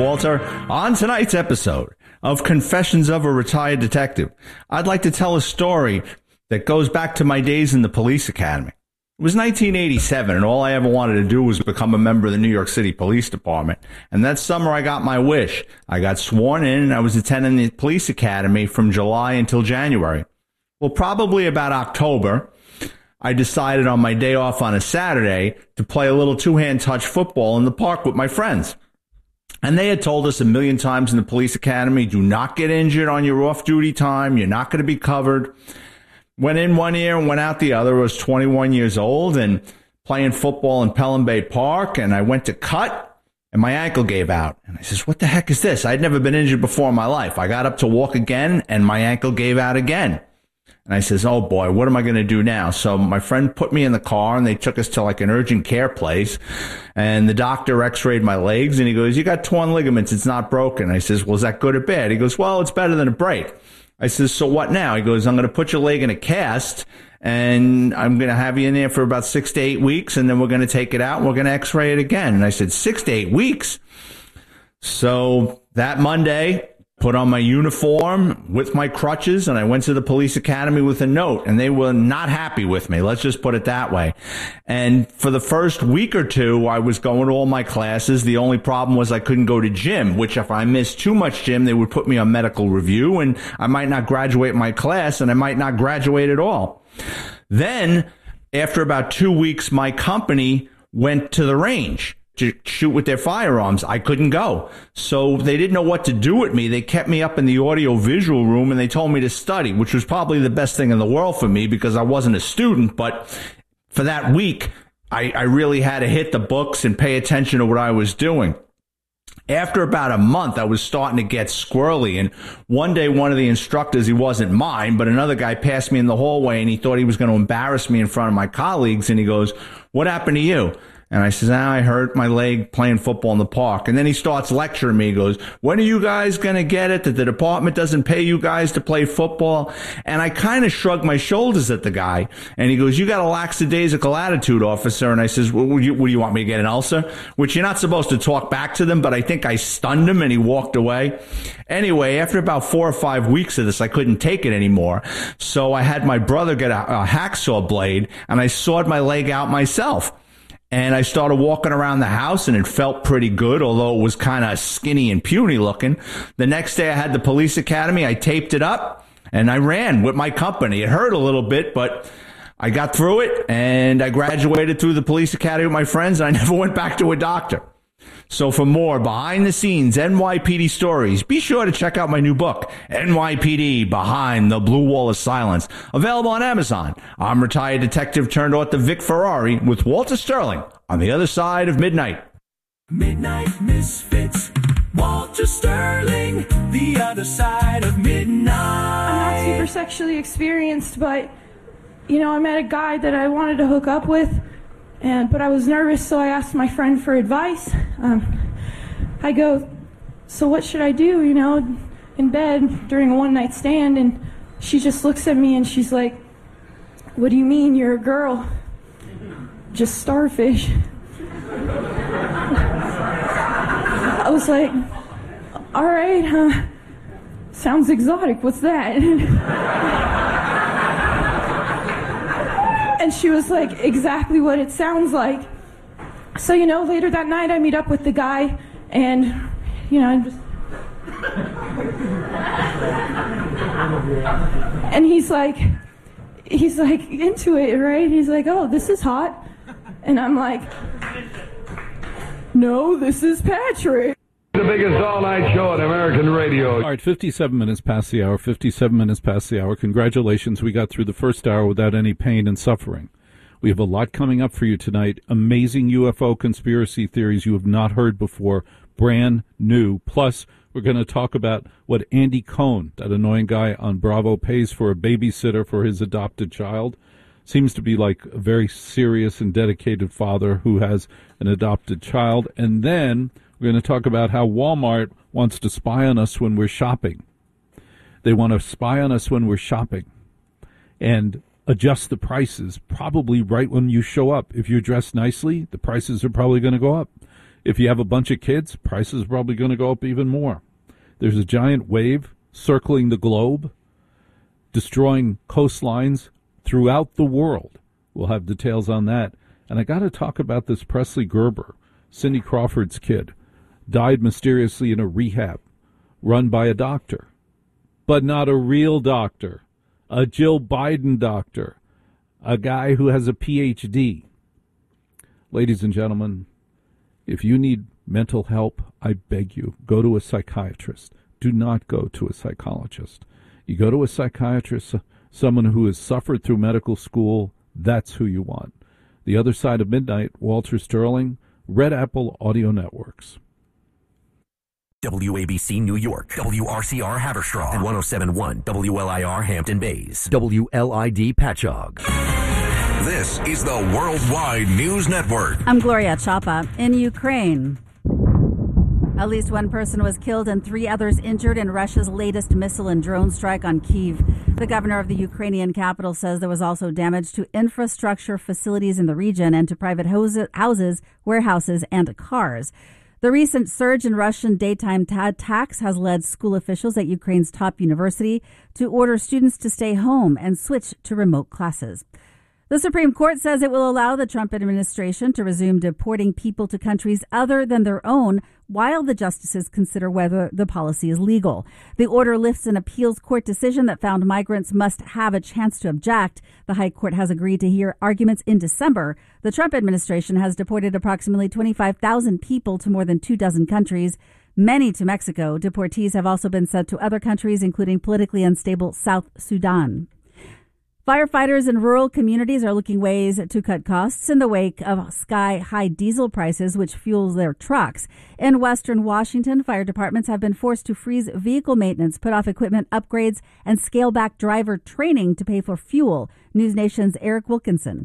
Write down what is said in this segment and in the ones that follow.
Walter. On tonight's episode of Confessions of a Retired Detective, I'd like to tell a story that goes back to my days in the police academy. It was 1987, and all I ever wanted to do was become a member of the New York City Police Department. And that summer, I got my wish. I got sworn in, and I was attending the police academy from July until January. Well, probably about October, I decided on my day off on a Saturday to play a little two-hand touch football in the park with my friends. And they had told us a million times in the police academy, do not get injured on your off-duty time. You're not going to be covered. Went in one year and went out the other. I was 21 years old and playing football in Pelham Bay Park. And I went to cut and my ankle gave out. And I says, what the heck is this? I'd never been injured before in my life. I got up to walk again and my ankle gave out again. And I says, oh boy, what am I going to do now? So my friend put me in the car and they took us to like an urgent care place. And the doctor x-rayed my legs and he goes, you got torn ligaments. It's not broken. I says, well, is that good or bad? He goes, well, it's better than a break. I says, so what now? He goes, I'm going to put your leg in a cast and I'm going to have you in there for about 6 to 8 weeks. And then we're going to take it out and we're going to x-ray it again. And I said, 6 to 8 weeks. So that Monday, put on my uniform with my crutches, and I went to the police academy with a note, and they were not happy with me. Let's just put it that way. And for the first week or two, I was going to all my classes. The only problem was I couldn't go to gym, which if I missed too much gym, they would put me on medical review, and I might not graduate my class, and I might not graduate at all. Then, after about 2 weeks, my company went to the range to shoot with their firearms. I couldn't go. So they didn't know what to do with me. They kept me up in the audio visual room and they told me to study, which was probably the best thing in the world for me because I wasn't a student. But for that week, I really had to hit the books and pay attention to what I was doing. After about a month, I was starting to get squirrely. And one day, one of the instructors, he wasn't mine, but another guy passed me in the hallway and he thought he was going to embarrass me in front of my colleagues. And he goes, what happened to you? And I says, I hurt my leg playing football in the park. And then he starts lecturing me. He goes, when are you guys going to get it that the department doesn't pay you guys to play football? And I kind of shrugged my shoulders at the guy. And he goes, you got a lackadaisical attitude, officer. And I says, well, what do you want me to get an ulcer? Which you're not supposed to talk back to them, but I think I stunned him and he walked away. Anyway, after about 4 or 5 weeks of this, I couldn't take it anymore. So I had my brother get a hacksaw blade and I sawed my leg out myself. And I started walking around the house, and it felt pretty good, although it was kind of skinny and puny looking. The next day I had the police academy. I taped it up, and I ran with my company. It hurt a little bit, but I got through it, and I graduated through the police academy with my friends, and I never went back to a doctor. So for more behind-the-scenes NYPD stories, be sure to check out my new book, NYPD Behind the Blue Wall of Silence, available on Amazon. I'm retired detective turned author Vic Ferrari with Walter Sterling on the other side of midnight. Midnight Misfits, Walter Sterling, the other side of midnight. I'm not super sexually experienced, but, I met a guy that I wanted to hook up with. But I was nervous, so I asked my friend for advice. I go, so what should I do, in bed during a one-night stand? And she just looks at me and she's like, what do you mean, you're a girl? Just starfish. I was like, all right, sounds exotic, what's that? And she was like, exactly what it sounds like. So, later that night I meet up with the guy and, and he's like into it, right? He's like, oh, this is hot. And I'm like, no, this is Patrick. The biggest all-night show on American radio. All right, 57 minutes past the hour, 57 minutes past the hour. Congratulations, we got through the first hour without any pain and suffering. We have a lot coming up for you tonight. Amazing UFO conspiracy theories you have not heard before, brand new. Plus, we're going to talk about what Andy Cohen, that annoying guy on Bravo, pays for a babysitter for his adopted child. Seems to be like a very serious and dedicated father who has an adopted child. And then we're going to talk about how Walmart wants to spy on us when we're shopping. They want to spy on us when we're shopping and adjust the prices probably right when you show up. If you're dressed nicely, the prices are probably going to go up. If you have a bunch of kids, prices are probably going to go up even more. There's a giant wave circling the globe, destroying coastlines throughout the world. We'll have details on that. And I got to talk about this Presley Gerber, Cindy Crawford's kid, died mysteriously in a rehab run by a doctor, but not a real doctor, a Jill Biden doctor, a guy who has a PhD. Ladies and gentlemen, if you need mental help, I beg you, go to a psychiatrist. Do not go to a psychologist. You go to a psychiatrist, someone who has suffered through medical school, that's who you want. The Other Side of Midnight, Walter Sterling, Red Apple Audio Networks. WABC New York, WRCR Haverstraw, and 107.1 WLIR Hampton Bays, WLID Patchogue. This is the Worldwide News Network. I'm Gloria Chapa. In Ukraine, at least one person was killed and 3 others injured in Russia's latest missile and drone strike on Kyiv. The governor of the Ukrainian capital says there was also damage to infrastructure facilities in the region and to private houses, warehouses, and cars. The recent surge in Russian daytime attacks has led school officials at Ukraine's top university to order students to stay home and switch to remote classes. The Supreme Court says it will allow the Trump administration to resume deporting people to countries other than their own while the justices consider whether the policy is legal. The order lifts an appeals court decision that found migrants must have a chance to object. The High Court has agreed to hear arguments in December. The Trump administration has deported approximately 25,000 people to more than 24 countries, many to Mexico. Deportees have also been sent to other countries, including politically unstable South Sudan. Firefighters in rural communities are looking ways to cut costs in the wake of sky-high diesel prices, which fuels their trucks. In western Washington, fire departments have been forced to freeze vehicle maintenance, put off equipment upgrades, and scale back driver training to pay for fuel. News Nation's Eric Wilkinson.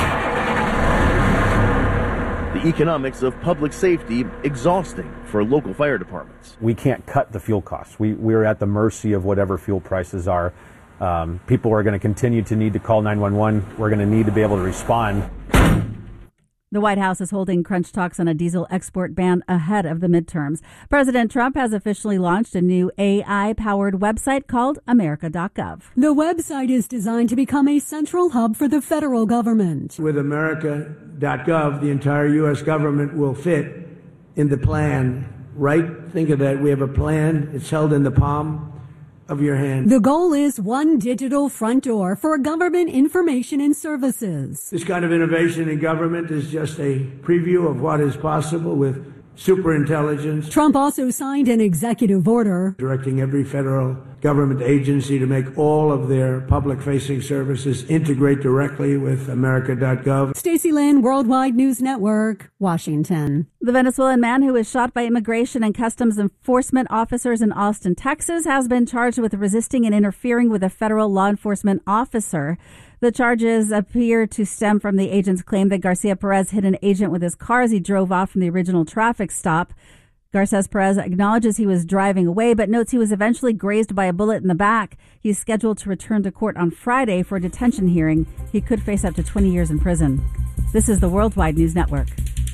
The economics of public safety exhausting for local fire departments. We can't cut the fuel costs. We're at the mercy of whatever fuel prices are. People are going to continue to need to call 911. We're going to need to be able to respond. The White House is holding crunch talks on a diesel export ban ahead of the midterms. President Trump has officially launched a new AI-powered website called America.gov. The website is designed to become a central hub for the federal government. With America.gov, the entire U.S. government will fit in the plan, right? Think of that. We have a plan. It's held in the palm of your hand. The goal is one digital front door for government information and services. This kind of innovation in government is just a preview of what is possible with superintelligence. Trump also signed an executive order directing every federal government agency to make all of their public-facing services integrate directly with America.gov. Stacey Lynn, Worldwide News Network, Washington. The Venezuelan man who was shot by immigration and customs enforcement officers in Austin, Texas, has been charged with resisting and interfering with a federal law enforcement officer. The charges appear to stem from the agent's claim that Garcia Perez hit an agent with his car as he drove off from the original traffic stop. Garces Perez acknowledges he was driving away, but notes he was eventually grazed by a bullet in the back. He's scheduled to return to court on Friday for a detention hearing. He could face up to 20 years in prison. This is the Worldwide News Network.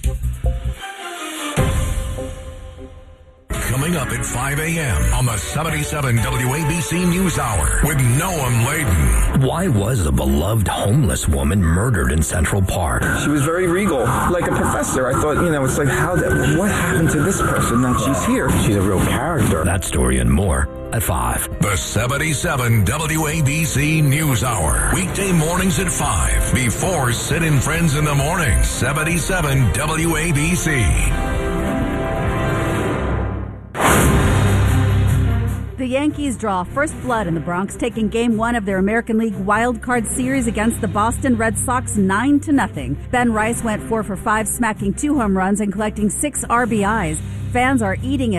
Coming up at 5 a.m. on the 77 WABC News Hour with Noam Laden. Why was a beloved homeless woman murdered in Central Park? She was very regal, like a professor. I thought, it's like, what happened to this person that she's here? She's a real character. That story and more at 5. The 77 WABC News Hour. Weekday mornings at 5. Before Sid and Friends in the Morning. 77 WABC. The Yankees draw first blood in the Bronx, taking Game 1 of their American League Wild Card Series against the Boston Red Sox 9-0. Ben Rice went 4 for 5, smacking 2 home runs and collecting 6 RBIs. Fans are eating it up.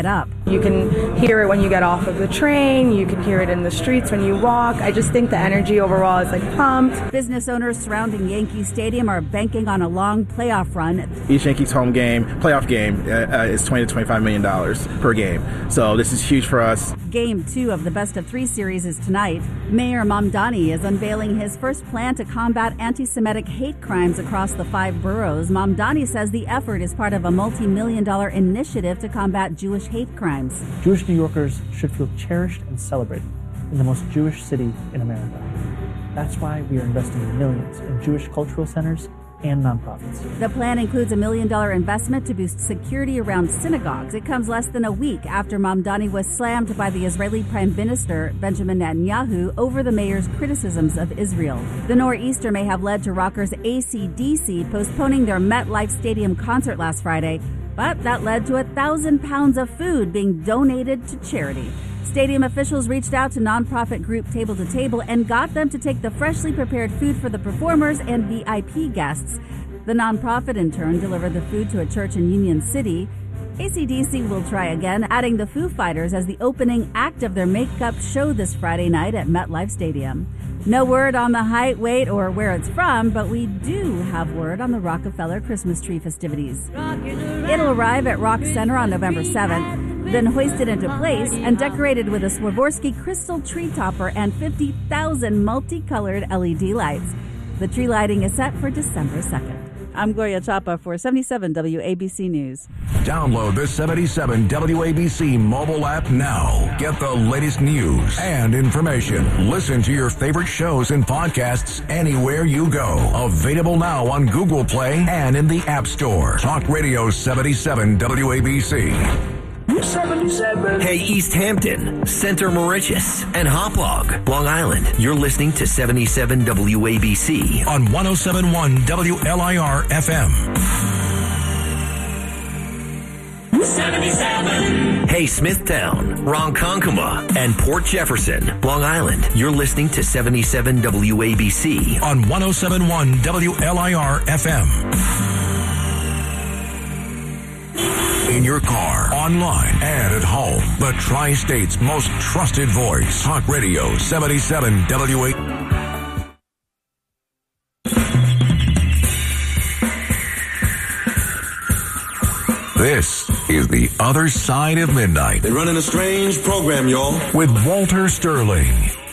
You can hear it when you get off of the train. You can hear it in the streets when you walk. I just think the energy overall is pumped. Business owners surrounding Yankee Stadium are banking on a long playoff run. Each Yankees home game, playoff game, is $20 to $25 million per game. So this is huge for us. Game 2 of the Best of 3 series is tonight. Mayor Mamdani is unveiling his first plan to combat anti-Semitic hate crimes across the 5 boroughs. Mamdani says the effort is part of a multi-million-dollar initiative to combat Jewish hate crimes. Jewish New Yorkers should feel cherished and celebrated in the most Jewish city in America. That's why we are investing millions in Jewish cultural centers and nonprofits. The plan includes $1 million investment to boost security around synagogues. It comes less than a week after Mamdani was slammed by the Israeli Prime Minister Benjamin Netanyahu over the mayor's criticisms of Israel. The nor'easter may have led to rockers AC/DC postponing their MetLife Stadium concert last Friday, but that led to 1,000 pounds of food being donated to charity. Stadium officials reached out to nonprofit group Table to Table and got them to take the freshly prepared food for the performers and VIP guests. The nonprofit, in turn, delivered the food to a church in Union City. AC/DC will try again, adding the Foo Fighters as the opening act of their makeup show this Friday night at MetLife Stadium. No word on the height, weight, or where it's from, but we do have word on the Rockefeller Christmas tree festivities. It'll arrive at Rock Center on November 7th, then hoisted into place and decorated with a Swarovski crystal tree topper and 50,000 multicolored LED lights. The tree lighting is set for December 2nd. I'm Gloria Chapa for 77 WABC News. Download the 77 WABC mobile app now. Get the latest news and information. Listen to your favorite shows and podcasts anywhere you go. Available now on Google Play and in the App Store. Talk Radio 77 WABC. 77. Hey, East Hampton, Center Mauritius, and Hauppauge, Long Island. You're listening to 77 WABC on 107.1 WLIR FM. 77. Hey, Smithtown, Ronkonkoma, and Port Jefferson, Long Island. You're listening to 77 WABC on 107.1 WLIR FM. In your car, online, and at home. The Tri-State's most trusted voice. Talk Radio 77 WA. This is The Other Side of Midnight. They're running a strange program, y'all. With Walter Sterling.